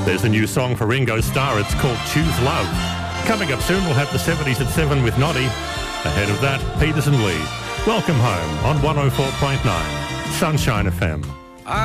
There's a new song for Ringo Starr. It's called Choose Love. Coming up soon, we'll have the 70s at 7 with Noddy. Ahead of that, Peters and Lee. Welcome home on 104.9 Sunshine FM.